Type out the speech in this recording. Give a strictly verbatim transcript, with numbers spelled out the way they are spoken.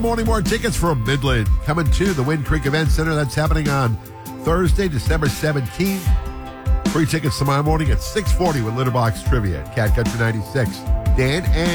Morning, more tickets from Midland coming to the Wind Creek Event Center. That's happening on Thursday, December seventeenth. Free tickets tomorrow morning at six forty with Litterbox Trivia at Cat Country ninety-six. Dan and